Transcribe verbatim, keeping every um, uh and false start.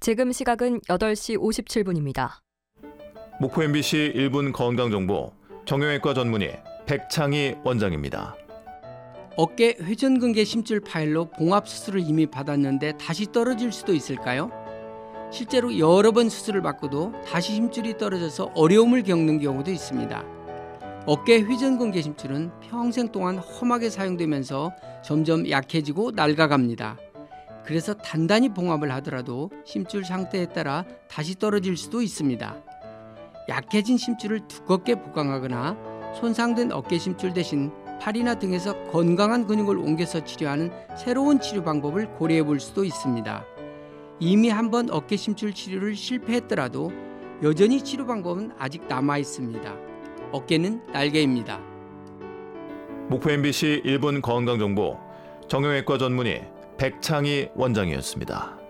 지금 시각은 여덟 시 오십칠 분입니다. 목포 엠비씨 일 분 건강정보 정형외과 전문의 백창희 원장입니다. 어깨 회전근개 심줄 파열로 봉합 수술을 이미 받았는데 다시 떨어질 수도 있을까요? 실제로 여러 번 수술을 받고도 다시 힘줄이 떨어져서 어려움을 겪는 경우도 있습니다. 어깨 회전근개 심줄은 평생 동안 험하게 사용되면서 점점 약해지고 낡아갑니다. 그래서 단단히 봉합을 하더라도 심줄 상태에 따라 다시 떨어질 수도 있습니다. 약해진 심줄을 두껍게 보강하거나 손상된 어깨 심줄 대신 팔이나 등에서 건강한 근육을 옮겨서 치료하는 새로운 치료 방법을 고려해 볼 수도 있습니다. 이미 한번 어깨 심줄 치료를 실패했더라도 여전히 치료 방법은 아직 남아 있습니다. 어깨는 날개입니다. 목포 엠비씨 일 분 건강정보 정형외과 전문의 백창희 원장이었습니다.